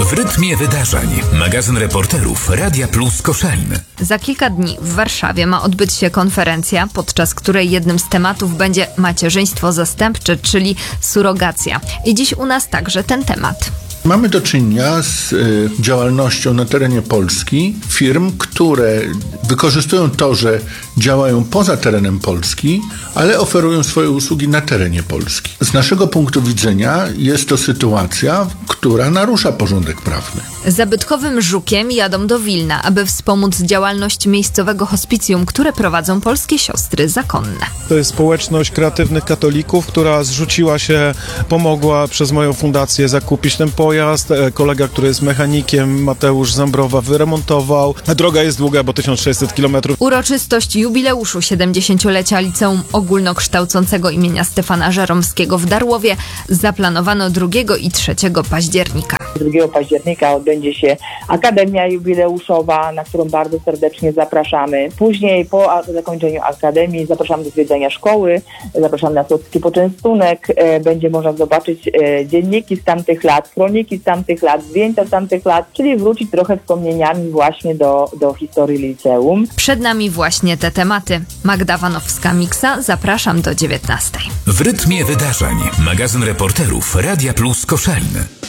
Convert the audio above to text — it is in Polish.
W rytmie wydarzeń. Magazyn reporterów Radia Plus Koszalin. Za kilka dni w Warszawie ma odbyć się konferencja, podczas której jednym z tematów będzie macierzyństwo zastępcze, czyli surogacja. I dziś u nas także ten temat. Mamy do czynienia z działalnością na terenie Polski firm, które wykorzystują to, że działają poza terenem Polski, ale oferują swoje usługi na terenie Polski. Z naszego punktu widzenia jest to sytuacja, która narusza porządek prawny. Zabytkowym Żukiem jadą do Wilna, aby wspomóc działalność miejscowego hospicjum, które prowadzą polskie siostry zakonne. To jest społeczność kreatywnych katolików, która zrzuciła się, pomogła przez moją fundację zakupić ten pojazd. Kolega, który jest mechanikiem, Mateusz Zambrowa, wyremontował. Droga jest długa, bo 1600 km. Uroczystość jubileuszu 70-lecia Liceum Ogólnokształcącego imienia Stefana Żeromskiego w Darłowie zaplanowano 2 i 3 października. 2 października odbędzie się Akademia Jubileuszowa, na którą bardzo serdecznie zapraszamy. Później, po zakończeniu Akademii, zapraszamy do zwiedzania szkoły, zapraszamy na słodki poczęstunek. Będzie można zobaczyć dzienniki z tamtych lat, kroniki z tamtych lat, zdjęcia z tamtych lat, czyli wrócić trochę wspomnieniami właśnie do historii liceum. Przed nami właśnie te tematy. Magda Wanowska-Miksa, zapraszam do 19:00. W rytmie wydarzeń. Magazyn reporterów Radia Plus Koszalin.